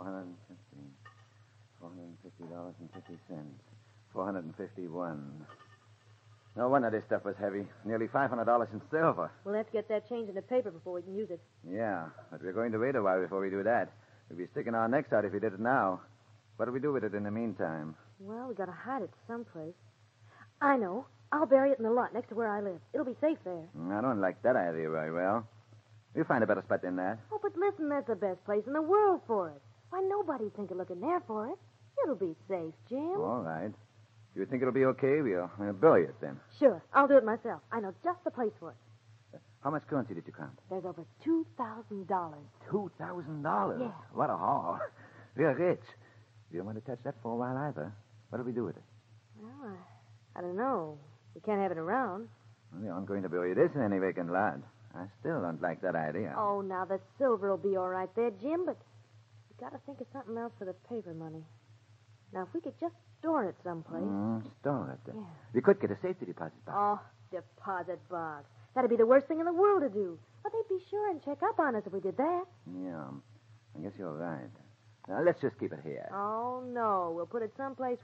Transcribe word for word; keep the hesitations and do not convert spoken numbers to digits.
hundred fifty. four hundred fifty dollars and fifty cents. four hundred fifty-one. No wonder this stuff was heavy. Nearly five hundred dollars in silver. We'll have to get that change in the paper before we can use it. Yeah, but we're going to wait a while before we do that. We'd be sticking our necks out if we did it now. What do we do with it in the meantime? Well, we got to hide it someplace. I know. I'll bury it in the lot next to where I live. It'll be safe there. I don't like that idea very well. We'll find a better spot than that. Oh, but listen, that's the best place in the world for it. Why, nobody'd think of looking there for it. It'll be safe, Jim. All right. If you think it'll be okay, we'll, we'll bury it then. Sure. I'll do it myself. I know just the place for it. How much currency did you count? There's over two thousand dollars. Two thousand dollars? Yeah. What a haul. We're rich. We don't want to touch that for a while either. What do we do with it? Well, I, I don't know. We can't have it around. Well, we aren't going to bury this in any vacant lot. I still don't like that idea. Oh, now the silver will be all right there, Jim, but we got to think of something else for the paper money. Now, if we could just store it someplace. Mm, store it. Yeah. We could get a safety deposit box. Oh, deposit box. That'd be the worst thing in the world to do. But they'd be sure and check up on us if we did that. Yeah, I guess you're right. Now, let's just keep it here. Oh, no. We'll put it someplace